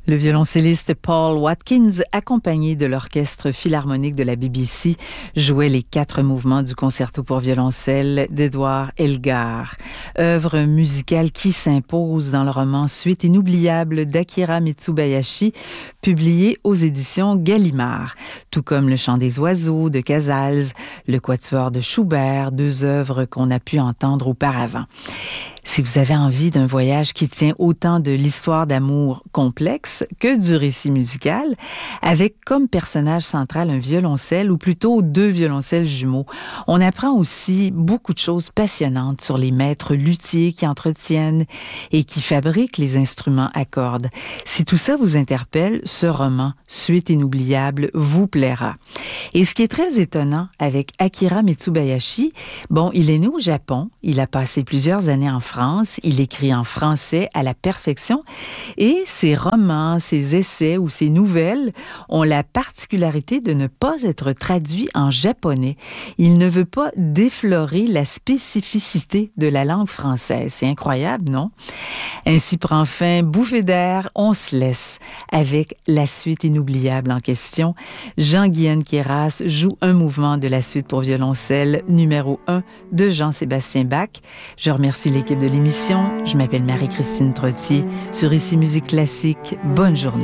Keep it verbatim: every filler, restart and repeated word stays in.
Le violoncelliste Paul Watkins, accompagné de l'Orchestre philharmonique de la B B C, jouait les quatre mouvements du concerto pour violoncelle d'Edward Elgar, œuvre musicale qui s'impose dans le roman Suite inoubliable d'Akira Mitsubayashi, publié aux éditions Gallimard, tout comme Le Chant des oiseaux de Casals, Le Quatuor de Schubert, deux œuvres qu'on a pu entendre auparavant. Si vous avez envie d'un voyage qui tient autant de l'histoire d'amour complexe que du récit musical, avec comme personnage central un violoncelle, ou plutôt deux violoncelles jumeaux, on apprend aussi beaucoup de choses passionnantes sur les maîtres luthiers qui entretiennent et qui fabriquent les instruments à cordes. Si tout ça vous interpelle, ce roman, Suite inoubliable, vous plaira. Et ce qui est très étonnant avec Akira Mitsubayashi, bon, il est né au Japon, il a passé plusieurs années en France, il écrit en français à la perfection et ses romans, ses essais ou ses nouvelles ont la particularité de ne pas être traduits en japonais. Il ne veut pas déflorer la spécificité de la langue française. C'est incroyable, non? Ainsi prend fin Bouffée d'air, on se laisse avec la suite inoubliable en question. Jean-Guyenne Queyras joue un mouvement de la suite pour violoncelle numéro un de Jean-Sébastien Bach. Je remercie l'équipe de l'émission. Je m'appelle Marie-Christine Trottier sur Ici Musique Classique. Bonne journée.